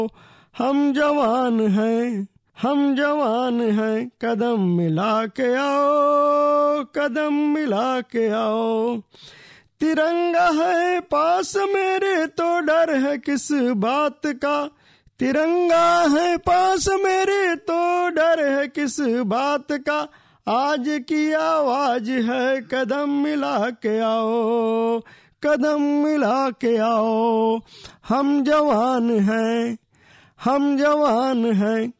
हम जवान हैं, हम जवान हैं, कदम मिला के आओ, कदम मिला के आओ। तिरंगा है पास मेरे तो डर है किस बात का, तिरंगा है पास मेरे तो डर है किस बात का। आज की आवाज है कदम मिला के आओ, कदम मिला के आओ। हम जवान हैं, हम जवान हैं,